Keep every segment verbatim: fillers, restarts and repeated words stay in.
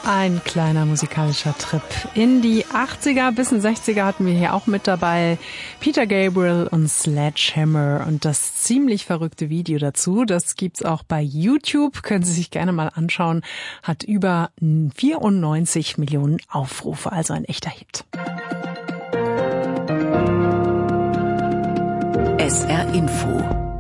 Ein kleiner musikalischer Trip in die achtziger bis in sechziger hatten wir hier auch mit dabei. Peter Gabriel und Sledgehammer und das ziemlich verrückte Video dazu, das gibt's auch bei YouTube, können Sie sich gerne mal anschauen, hat über vierundneunzig Millionen Aufrufe, also ein echter Hit. S R Info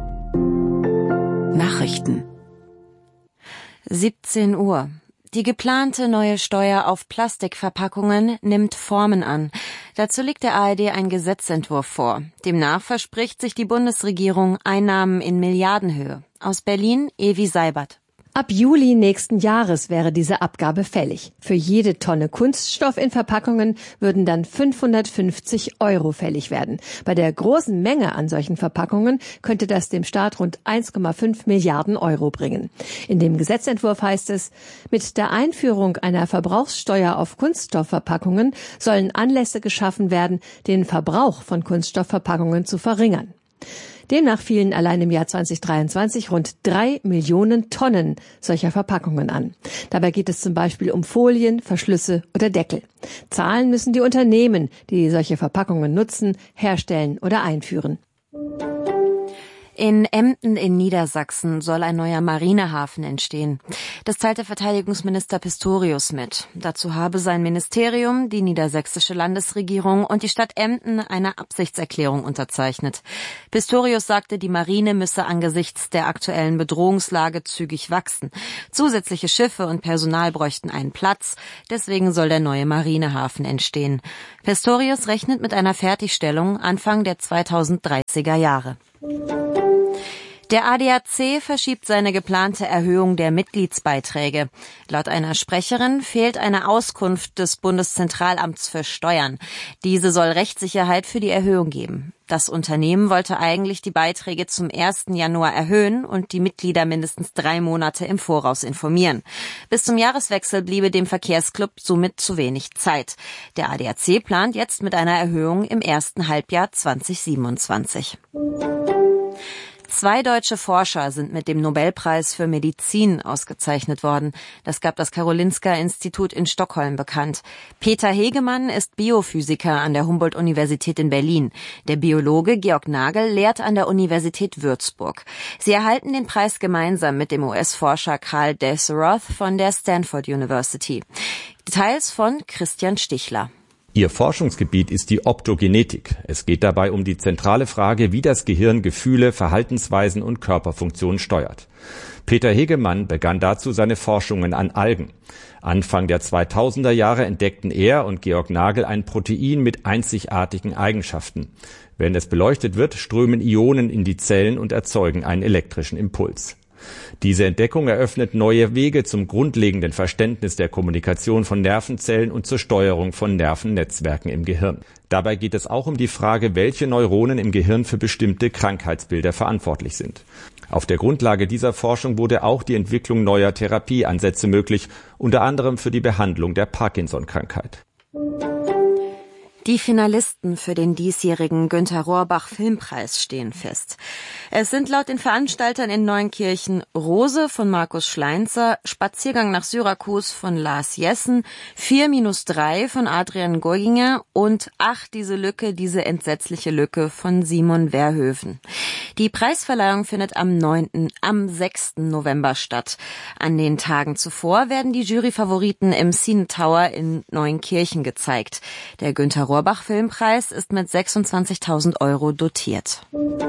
Nachrichten siebzehn Uhr. Die geplante neue Steuer auf Plastikverpackungen nimmt Formen an. Dazu legt der A R D ein Gesetzentwurf vor. Demnach verspricht sich die Bundesregierung Einnahmen in Milliardenhöhe. Aus Berlin, Evi Seibert. Ab Juli nächsten Jahres wäre diese Abgabe fällig. Für jede Tonne Kunststoff in Verpackungen würden dann fünfhundertfünfzig Euro fällig werden. Bei der großen Menge an solchen Verpackungen könnte das dem Staat rund eins Komma fünf Milliarden Euro bringen. In dem Gesetzentwurf heißt es, mit der Einführung einer Verbrauchssteuer auf Kunststoffverpackungen sollen Anlässe geschaffen werden, den Verbrauch von Kunststoffverpackungen zu verringern. Demnach fielen allein im Jahr zweitausenddreiundzwanzig rund drei Millionen Tonnen solcher Verpackungen an. Dabei geht es zum Beispiel um Folien, Verschlüsse oder Deckel. Zahlen müssen die Unternehmen, die solche Verpackungen nutzen, herstellen oder einführen. In Emden in Niedersachsen soll ein neuer Marinehafen entstehen. Das teilte Verteidigungsminister Pistorius mit. Dazu habe sein Ministerium, die niedersächsische Landesregierung und die Stadt Emden eine Absichtserklärung unterzeichnet. Pistorius sagte, die Marine müsse angesichts der aktuellen Bedrohungslage zügig wachsen. Zusätzliche Schiffe und Personal bräuchten einen Platz. Deswegen soll der neue Marinehafen entstehen. Pistorius rechnet mit einer Fertigstellung Anfang der zweitausenddreißiger Jahre. Der A D A C verschiebt seine geplante Erhöhung der Mitgliedsbeiträge. Laut einer Sprecherin fehlt eine Auskunft des Bundeszentralamts für Steuern. Diese soll Rechtssicherheit für die Erhöhung geben. Das Unternehmen wollte eigentlich die Beiträge zum ersten Januar erhöhen und die Mitglieder mindestens drei Monate im Voraus informieren. Bis zum Jahreswechsel bliebe dem Verkehrsclub somit zu wenig Zeit. Der A D A C plant jetzt mit einer Erhöhung im ersten Halbjahr zweitausendsiebenundzwanzig. Zwei deutsche Forscher sind mit dem Nobelpreis für Medizin ausgezeichnet worden. Das gab das Karolinska-Institut in Stockholm bekannt. Peter Hegemann ist Biophysiker an der Humboldt-Universität in Berlin. Der Biologe Georg Nagel lehrt an der Universität Würzburg. Sie erhalten den Preis gemeinsam mit dem U S-Forscher Carl Deseroth von der Stanford University. Details von Christian Stichler. Ihr Forschungsgebiet ist die Optogenetik. Es geht dabei um die zentrale Frage, wie das Gehirn Gefühle, Verhaltensweisen und Körperfunktionen steuert. Peter Hegemann begann dazu seine Forschungen an Algen. Anfang der zweitausender Jahre entdeckten er und Georg Nagel ein Protein mit einzigartigen Eigenschaften. Wenn es beleuchtet wird, strömen Ionen in die Zellen und erzeugen einen elektrischen Impuls. Diese Entdeckung eröffnet neue Wege zum grundlegenden Verständnis der Kommunikation von Nervenzellen und zur Steuerung von Nervennetzwerken im Gehirn. Dabei geht es auch um die Frage, welche Neuronen im Gehirn für bestimmte Krankheitsbilder verantwortlich sind. Auf der Grundlage dieser Forschung wurde auch die Entwicklung neuer Therapieansätze möglich, unter anderem für die Behandlung der Parkinson-Krankheit. Die Finalisten für den diesjährigen Günter-Rohrbach-Filmpreis stehen fest. Es sind laut den Veranstaltern in Neunkirchen Rose von Markus Schleinzer, Spaziergang nach Syrakus von Lars Jessen, vier minus drei von Adrian Goginger und Ach, diese Lücke, diese entsetzliche Lücke von Simon Verhoeven. Die Preisverleihung findet am neunten, am sechsten November statt. An den Tagen zuvor werden die Juryfavoriten im Cine Tower in Neunkirchen gezeigt. Der Günter-Rohrbach-Filmpreis ist mit sechsundzwanzigtausend Euro dotiert.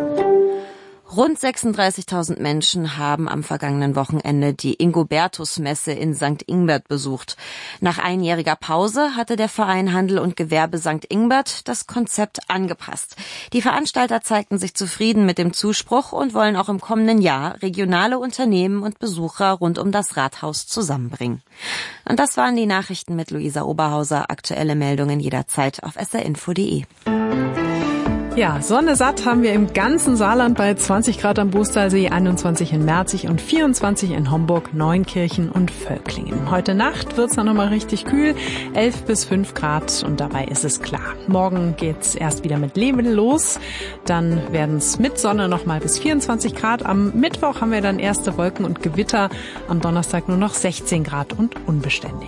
Rund sechsunddreißigtausend Menschen haben am vergangenen Wochenende die Ingobertus-Messe in Sankt Ingbert besucht. Nach einjähriger Pause hatte der Verein Handel und Gewerbe Sankt Ingbert das Konzept angepasst. Die Veranstalter zeigten sich zufrieden mit dem Zuspruch und wollen auch im kommenden Jahr regionale Unternehmen und Besucher rund um das Rathaus zusammenbringen. Und das waren die Nachrichten mit Luisa Oberhauser. Aktuelle Meldungen jederzeit auf s r info punkt d e. Ja, Sonne satt haben wir im ganzen Saarland bei zwanzig Grad am Boostalsee, einundzwanzig in Merzig und vierundzwanzig in Homburg, Neunkirchen und Völklingen. Heute Nacht wird's dann nochmal richtig kühl, elf bis fünf Grad und dabei ist es klar. Morgen geht's erst wieder mit Nebel los, dann werden's mit Sonne nochmal bis vierundzwanzig Grad. Am Mittwoch haben wir dann erste Wolken und Gewitter, am Donnerstag nur noch sechzehn Grad und unbeständig.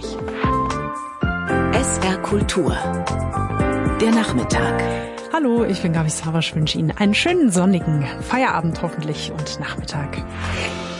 S R Kultur. Der Nachmittag. Hallo, ich bin Gabi Savasch, wünsche Ihnen einen schönen sonnigen Feierabend hoffentlich und Nachmittag.